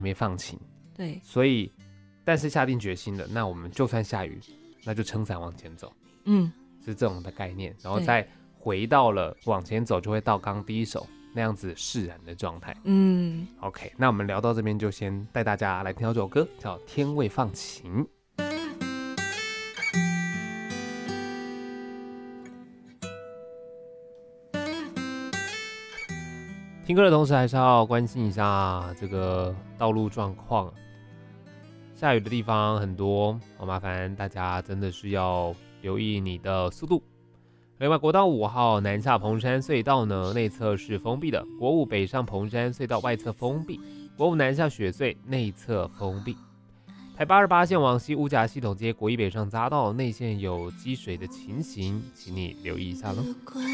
没放晴， 对， 所以但是下定决心了，那我们就算下雨，那就撑伞往前走，是这种的概念，然后再回到了往前走，就会到刚第一首那样子释然的状态。OK， 那我们聊到这边就先带大家来听到这首歌，叫《天未放晴》。听歌的同时，还是要关心一下这个道路状况。下雨的地方很多，好麻烦大家真的是要留意你的速度。另外，国道5号南下彭山隧道呢，内侧是封闭的；国5北上彭山隧道外侧封闭；国5南下雪隧内侧封闭。台88线往西五甲系统街国1北上匝道内线有积水的情形，请你留意一下喽。